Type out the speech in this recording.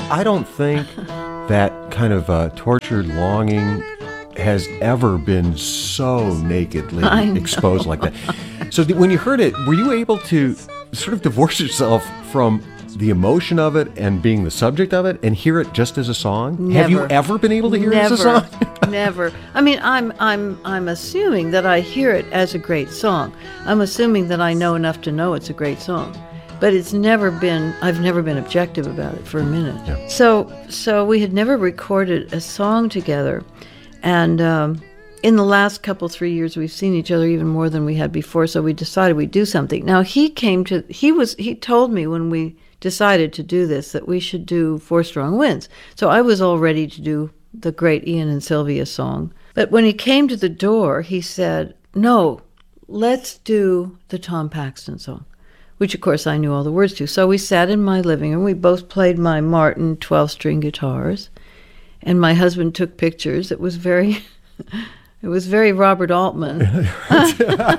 I don't think that kind of tortured longing has ever been so nakedly exposed like that. So when you heard it, were you able to sort of divorce yourself from the emotion of it and being the subject of it and hear it just as a song? Never. Have you ever been able to hear it as a song? Never. I mean, I'm assuming that I hear it as a great song. I'm assuming that I know enough to know it's a great song. But I've never been objective about it for a minute. Yeah. So we had never recorded a song together. And in the last 3 years, we've seen each other even more than we had before, so we decided we'd do something. Now, he told me when we decided to do this that we should do Four Strong Winds. So I was all ready to do the great Ian and Sylvia song. But when he came to the door, he said, no, let's do the Tom Paxton song, which of course I knew all the words to. So we sat in my living room. We both played my Martin 12-string guitars, and my husband took pictures. It was very Robert Altman.